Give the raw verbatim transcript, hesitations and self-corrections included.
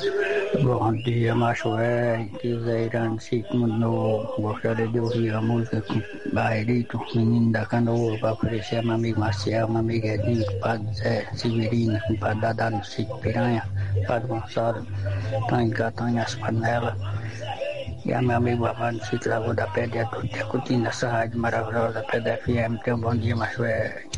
Bom dia, macho velho, que Zé Irano Sigmund Novo. Gostaria de ouvir a música com Bairrito, Menino da Canoa, para oferecer a meu amigo Marcial, meu amigo Edinho, compadre Zé Severino, compadre Dadá no Sítio Piranha, compadre Gonçalo, tá em Catanha, as panelas. E a meu amigo Babá no Sítio Lagoa da Pedra, e a curtindo essa rádio maravilhosa, Pedra F M. Tenha um bom dia, macho velho.